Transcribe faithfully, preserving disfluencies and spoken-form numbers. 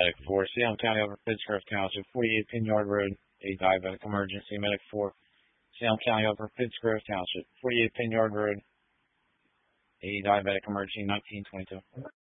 Medic four, Salem County over Pittsgrove Township, forty-eight Pin Yard Road, a diabetic emergency. Medic four, Salem County over Pittsgrove Township, forty-eight Pin Yard Road, a diabetic emergency, nineteen twenty-two.